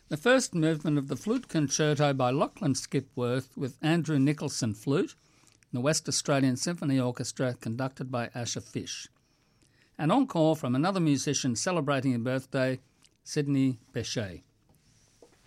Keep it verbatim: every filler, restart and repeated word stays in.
The first movement of the Flute Concerto by Lachlan Skipworth with Andrew Nicholson Flute, the West Australian Symphony Orchestra conducted by Asher Fish. An encore from another musician celebrating a birthday, Sidney Bechet.